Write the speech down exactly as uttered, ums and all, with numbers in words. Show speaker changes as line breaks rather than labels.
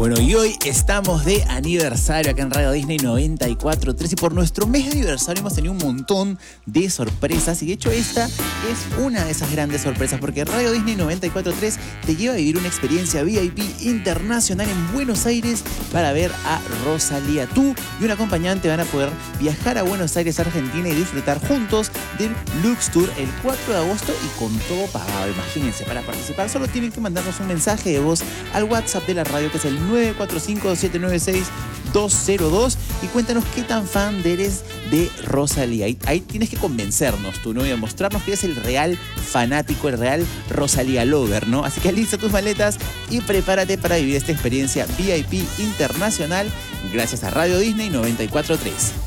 Bueno, y hoy estamos de aniversario acá en Radio Disney noventa y cuatro punto tres y por nuestro mes de aniversario hemos tenido un montón de sorpresas y de hecho esta es una de esas grandes sorpresas porque Radio Disney noventa y cuatro punto tres te lleva a vivir una experiencia V I P internacional en Buenos Aires para ver a Rosalía. Tú y un acompañante van a poder viajar a Buenos Aires, Argentina y disfrutar juntos del Lux Tour el cuatro de agosto y con todo pagado. Imagínense, para participar solo tienen que mandarnos un mensaje de voz al WhatsApp de la radio que es el nueve cuatro cinco, siete nueve seis, dos cero dos y cuéntanos qué tan fan eres de Rosalía. Ahí, ahí tienes que convencernos tú, ¿no? Y a mostrarnos que eres el real fanático, el real Rosalía lover, ¿no? Así que alista tus maletas y prepárate para vivir esta experiencia V I P internacional gracias a Radio Disney noventa y cuatro punto tres.